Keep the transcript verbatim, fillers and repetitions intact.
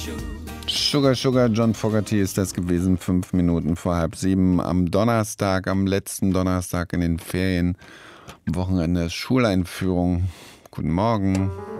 Sugar Sugar, John Fogerty ist das gewesen, fünf Minuten vor halb sieben am Donnerstag, am letzten Donnerstag in den Ferien, Wochenende Schuleinführung. Guten Morgen.